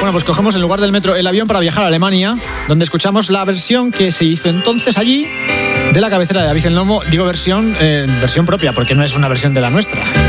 Bueno, pues cogemos en lugar del metro el avión para viajar a Alemania, donde escuchamos la versión que se hizo entonces allí de la cabecera de David el Nomo. Digo versión propia, porque no es una versión de la nuestra.